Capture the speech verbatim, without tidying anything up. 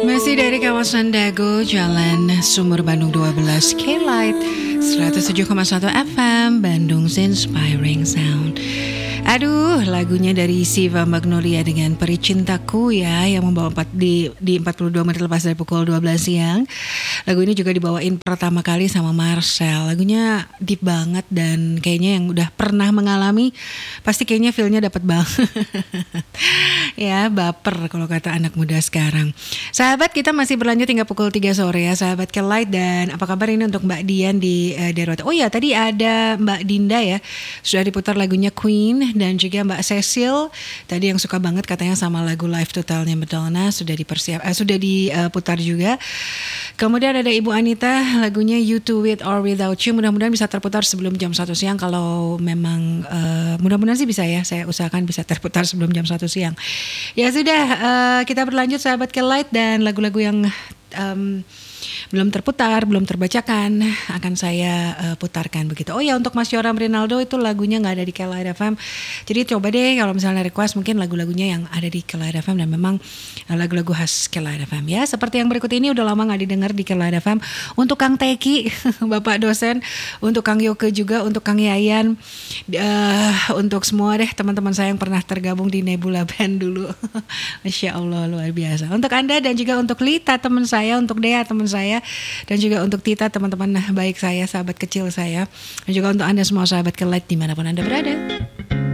Masih dari kawasan Dago, Jalan Sumur Bandung dua belas, K-Light seratus tujuh koma satu F M, Bandung's Inspiring Sound. Aduh, lagunya dari Siva Magnolia dengan Peri Cintaku ya, yang membawa empat di di empat puluh dua menit lepas dari pukul dua belas siang. Lagu ini juga dibawain pertama kali sama Marcel. Lagunya deep banget dan kayaknya yang udah pernah mengalami pasti kayaknya feel-nya dapat banget. Ya, baper kalau kata anak muda sekarang. Sahabat, kita masih berlanjut hingga pukul tiga sore ya, sahabat K-Light. Dan apa kabar ini untuk Mbak Dian di uh, Derota. Oh ya, tadi ada Mbak Dinda ya, sudah diputar lagunya Queen. Dan juga Mbak Cecil tadi yang suka banget katanya sama lagu Live Totalnya Madonna, sudah dipersiap, uh, sudah diputar juga. Kemudian ada Ibu Anita, lagunya You To With or Without You. Mudah-mudahan bisa terputar sebelum jam satu siang. Kalau memang uh, mudah-mudahan sih bisa ya, saya usahakan bisa terputar sebelum jam satu siang. Ya sudah, uh, kita berlanjut sahabat K-Light, dan lagu-lagu yang um, belum terputar, belum terbacakan akan saya uh, putarkan begitu. Oh ya, untuk Mas Yoram Rinaldo itu lagunya nggak ada di K-Light F M. Jadi coba deh kalau misalnya request mungkin lagu-lagunya yang ada di K-Light F M dan memang uh, lagu-lagu khas K-Light F M ya. Seperti yang berikut ini udah lama nggak didengar di K-Light F M. Untuk Kang Teki, Bapak dosen, untuk Kang Yoke juga, untuk Kang Yayan, uh, untuk semua deh teman-teman saya yang pernah tergabung di Nebula Band dulu. Masya Allah, luar biasa. Untuk Anda dan juga untuk Lita teman saya, untuk Dea teman saya, dan juga untuk Tita teman-teman baik saya, sahabat kecil saya, dan juga untuk Anda semua sahabat K-Light dimanapun Anda berada.